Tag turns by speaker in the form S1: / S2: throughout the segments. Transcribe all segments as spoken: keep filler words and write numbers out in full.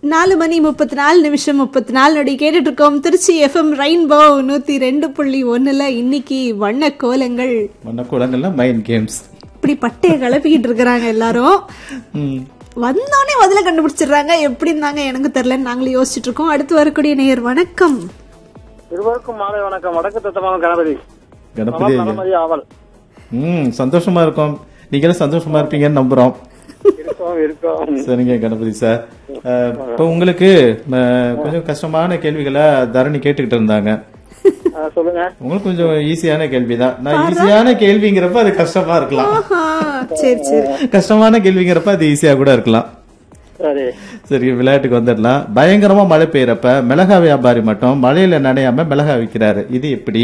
S1: நாலு மணி முப்பத்தி நாலு நிமிஷம் முப்பத்தி நாலு நொடி கேட்டுட்டு இருக்கோம். திருச்சி எஃப்எம் ரெயின்போ நூத்தி ரெண்டு புள்ளி ஒண்ணுல இன்னைக்கு வண்ண கோலங்கள்
S2: வண்ண கோலங்கள்ல மைண்ட் கேம்ஸ்
S1: இப்படி பட்டைய கிளப்பிக்கிட்டு இருக்கிறாங்க எல்லாரும். வந்தோடனே முதல்ல கண்டுபிடிச்சிடுறாங்க. எப்படி இருந்தாங்க எனக்கு தெரியலன்னு நாங்களும் யோசிச்சுட்டு இருக்கோம். அடுத்து வரக்கூடிய நேயர் வணக்கம்.
S3: இருவருக்கும் மாலை வணக்கம். வடக்கு தத்தமான கணபதி
S2: கணபதி
S3: ஆவல்.
S2: ம் சந்தோஷமா இருக்கும். நீங்களும் சந்தோஷமா இருப்பீங்கன்னு நம்புறோம். சரிங்க கணபதி சார், இப்போ உங்களுக்கு கொஞ்சம் கஷ்டமான கேள்விகளை தரணி கேட்டுக்கிட்டு இருந்தாங்க.
S3: சொல்லுங்க. உங்களுக்கு
S2: கொஞ்சம் ஈஸியான கேள்விதான். நான் ஈஸியான கேள்விங்கிறப்ப அது கஷ்டமா இருக்கலாம்,
S1: சரி சரி
S2: கஷ்டமான கேள்விங்கிறப்ப அது ஈஸியா கூட இருக்கலாம். சரி விளையாட்டுக்கு வந்துடலாம். பயங்கரமா மழை பெய்யறப்ப மிளகா வியாபாரி மட்டும் மழையில நனையாம மிளகா விற்கிறாரு, இது எப்படி?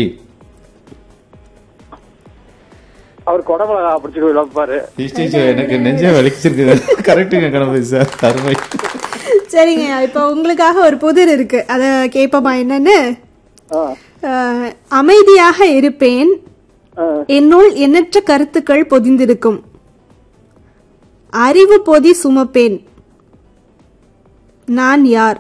S3: அவர் கொடமிளகா பிடிச்சிட்டு வைப்பாரு.
S2: எனக்கு நெஞ்சே வலிச்சிருக்கு. கரெக்டுங்க கணபதி சார், அருமை.
S1: சரிங்க, இப்ப உங்களுக்காக ஒரு புதிர் இருக்கு, அத கேப்பமா என்னன்னு. அமைதியாக இருப்பேன், என்னுள் எண்ணற்ற கருத்துக்கள் பொதிந்திருக்கும், அறிவு பொதி சுமப்பேன், நான் யார்?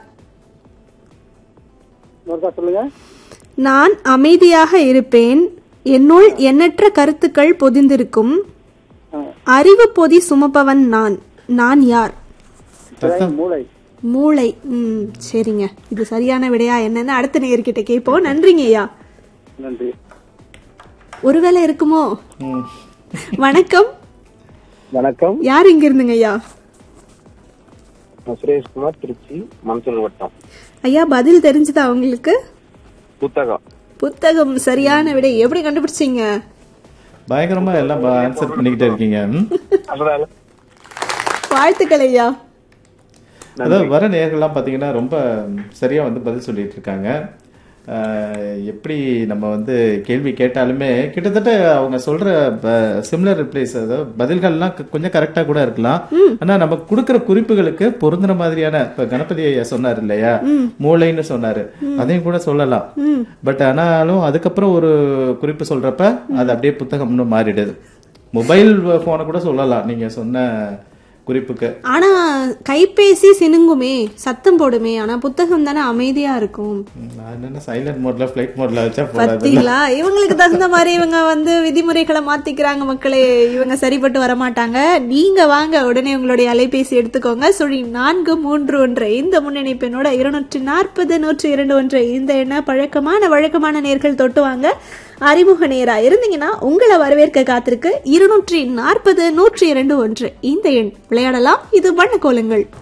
S3: சொல்லுங்க.
S1: நான் அமைதியாக இருப்பேன், என்னுள் எண்ணற்ற கருத்துக்கள் பொதிந்திருக்கும், அறிவு பொதி சுமப்பவன் நான், நான் யார்?
S3: மூளை.
S1: மூளை. ம் சரிங்க, இது சரியான விடையா என்னன்னு அடுத்த நேயர்கிட்ட கேட்போம். நன்றிங்க ஐயா.
S3: நன்றி.
S1: ஒருவேளை இருக்குமோ? வணக்கம்.
S4: வணக்கம்.
S1: யார் இங்க இருந்துங்க ஐயா?
S4: சுரேஷ்குமார், திருச்சி மம்சல் வட்டம்.
S1: ஐயா பதில் தெரிஞ்சதா உங்களுக்கு?
S4: புத்தகம்.
S1: புத்தகம் சரியான விடை. எப்படி கண்டுபிடிச்சீங்க?
S2: பயங்கரமா எல்லாம் ஆன்சர் பண்ணிக்கிட்டே இருக்கீங்க.
S1: வாழ்த்துக்கள் ஐயா.
S2: அதாவது வர நேயர்கள்லாம் பாத்தீங்கன்னா ரொம்ப சரியா வந்து பதில் சொல்லிட்டு இருக்காங்க. எப்படி நம்ம வந்து கேள்வி கேட்டாலுமே கிட்டத்தட்ட அவங்க சொல்ற சிமிலர் ரிப்ளைஸ், அதாவது பதில்கள்லாம் கொஞ்சம் கரெக்டா கூட இருக்கலாம். ஆனா நம்ம கொடுக்கற குறிப்புகளுக்கு பொருந்துற மாதிரியான, இப்ப கணபதி ஐயா சொன்னாரு இல்லையா, மூளைன்னு சொன்னாரு, அதையும் கூட சொல்லலாம். பட் ஆனாலும் அதுக்கப்புறம் ஒரு குறிப்பு சொல்றப்ப அது அப்படியே புத்தகம்னு மாறிடுது. மொபைல் போனை கூட சொல்லலாம் நீங்க சொன்ன குறிப்புக்கு.
S1: ஆனா கைபேசி சினுங்குமே, சத்தம் போடுமே, ஆனா புத்தகம் தானே அமைதியா இருக்கும்.
S2: சைலண்ட் மோட்ல, ஃபிளைட் மோட்ல வச்சா
S1: பாத்தீங்களா, இவங்களுக்கு தகுந்த மாதிரி இவங்க வந்து விதிமுறைகளை மாத்திக்கிறாங்க. மக்களே, இவங்க சரிப்பட்டு வரமாட்டாங்க. நீங்க வாங்க, உடனே உங்களுடைய அலைபேசி எடுத்துக்கோங்க. சுழி நான்கு மூன்று ஒன்று இந்த முன்னணிப்பெண்ணோட இருநூற்றி நாற்பது நூற்றி இரண்டு ஒன்று இந்த எண்ண பழக்கமான வழக்கமான நேர்கள் தொட்டு வாங்க. அறிமுக நேரா இருந்தீங்கன்னா உங்களை வரவேற்க காத்திருக்கு இருநூற்றி நாற்பது நூற்றி இரண்டு ஒன்று இந்த எண். விளையாடலாம். இது வண்ண கோலங்கள்.